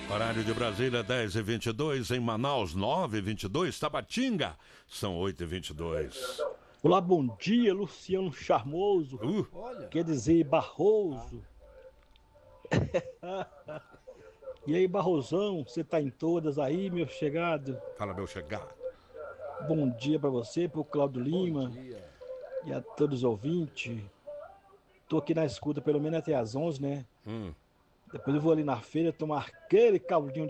Horário de Brasília, 10h22, em Manaus, 9h22, Tabatinga, são 8h22. Olá, bom dia, Luciano Charmoso. Quer dizer, Barroso. E aí, Barrosão, você tá em todas aí, meu chegado? Fala, meu chegado. Bom dia pra você, pro Claudio Lima e a todos os ouvintes. Tô aqui na escuta pelo menos até às 11, né? Depois eu vou ali na feira tomar aquele caldinho